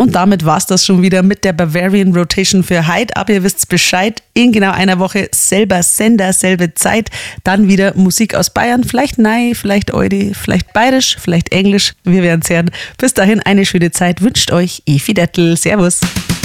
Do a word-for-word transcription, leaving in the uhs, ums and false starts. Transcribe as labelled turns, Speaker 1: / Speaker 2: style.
Speaker 1: Und damit war's das schon wieder mit der Bavarian Rotation für heute. Aber ihr wisst Bescheid, in genau einer Woche selber Sender, selbe Zeit. Dann wieder Musik aus Bayern, vielleicht Ney, vielleicht Eudi, vielleicht Bayerisch, vielleicht Englisch. Wir werden's hören. Bis dahin eine schöne Zeit wünscht euch Evi Dettel. Servus.